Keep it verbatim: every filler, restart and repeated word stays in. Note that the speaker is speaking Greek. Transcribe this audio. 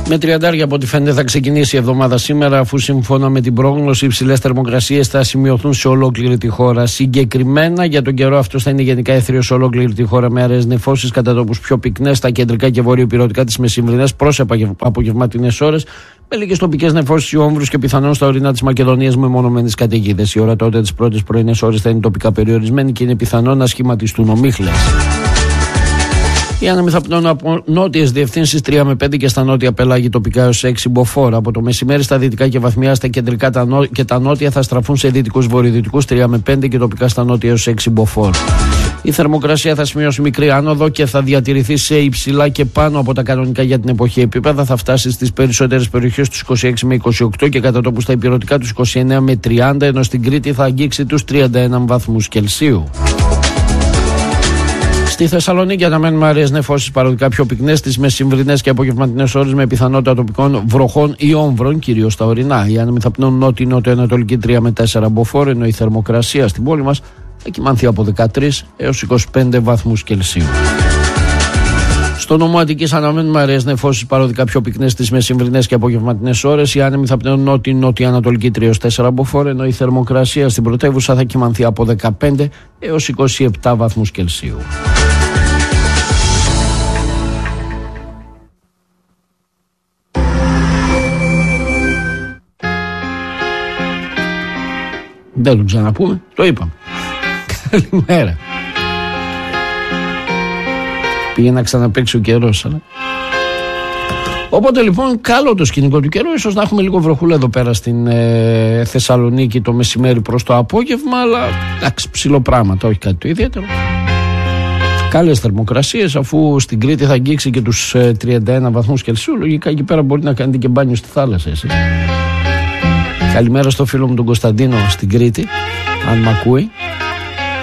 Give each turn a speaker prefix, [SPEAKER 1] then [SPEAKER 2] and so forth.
[SPEAKER 1] Με τριαντάρια από ό,τι φαίνεται θα ξεκινήσει η εβδομάδα σήμερα, αφού σύμφωνα με την πρόγνωση οι υψηλές θερμοκρασίες θα σημειωθούν σε ολόκληρη τη χώρα. Συγκεκριμένα για τον καιρό αυτός θα είναι γενικά έθριος σε ολόκληρη τη χώρα, με αραιές νεφώσεις κατά τόπους πιο πυκνές στα κεντρικά και βορειοπυρωτικά τις μεσημβρινές προς απογευματινές ώρες, με λίγες τοπικές νεφώσεις ή όμβρους και πιθανόν στα ορεινά της Μακεδονίας με μονομένες καταιγίδες. Η ορατότητα τις πρώτες πρωινές ώρες θα είναι τοπικά περιορισμένη και είναι πιθανόν να σχηματιστούν ομίχλες. Οι άνεμοι θα πνέουν από νότιες διευθύνσεις τρία με πέντε και στα νότια πέλαγη τοπικά έως έξι μποφόρ. Από το μεσημέρι στα δυτικά και βαθμιά στα κεντρικά και τα νότια θα στραφούν σε δυτικούς βορειοδυτικούς τρία με πέντε και τοπικά στα νότια έως έξι μποφόρ. Η θερμοκρασία θα σημειώσει μικρή άνοδο και θα διατηρηθεί σε υψηλά και πάνω από τα κανονικά για την εποχή επίπεδα. Θα φτάσει στις περισσότερες περιοχές τους είκοσι έξι με είκοσι οκτώ και κατά τόπους στα ηπειρωτικά τους είκοσι εννέα με τριάντα, ενώ στην Κρήτη θα αγγίξει τους τριάντα ένα βαθμούς Κελσίου. Στη Θεσσαλονίκη αναμένουμε αραιές νεφώσεις παροδικά πιο πυκνές στις μεσημβρινές και απογευματινές ώρες με πιθανότητα τοπικών βροχών ή όμβρων, κυρίως στα ορεινά. Οι άνεμοι θα πνέουν νότιο-νότιο-ανατολική τρία με τέσσερα μποφόρ, ενώ η θερμοκρασία στην πόλη μας θα κυμανθεί από δεκατρείς έως είκοσι πέντε βαθμούς Κελσίου. Στο νομό Αττικής αναμένουμε αραιές νεφώσεις παροδικά πιο πυκνές στις μεσημβρινές και απογευματινές ώρες. Οι άνεμοι θα πνέουν νότιο-νότιο-ανατολική τρία έως τέσσερα μποφόρ, ενώ η θερμοκρασία στην πρωτεύουσα θα κυμανθεί από δεκαπέντε έως είκοσι επτά βαθμούς Κελσίου. Δεν το ξαναπούμε, το είπαμε. Καλημέρα. Πήγε να ξαναπαίξει ο καιρός, αλλά... Οπότε λοιπόν, καλό το σκηνικό του καιρού. Ίσως να έχουμε λίγο βροχούλα εδώ πέρα στην ε, Θεσσαλονίκη το μεσημέρι προς το απόγευμα, αλλά εντάξει, ψηλό πράγματα, όχι κάτι το ιδιαίτερο. Καλές θερμοκρασίες, αφού στην Κρήτη θα αγγίξει και τους ε, τριάντα ένα βαθμούς Κελσίου. Λογικά εκεί πέρα μπορεί να κάνετε και μπάνιο στη θάλασσα εσείς. Καλημέρα στο φίλο μου τον Κωνσταντίνο στην Κρήτη, αν μ' ακούει.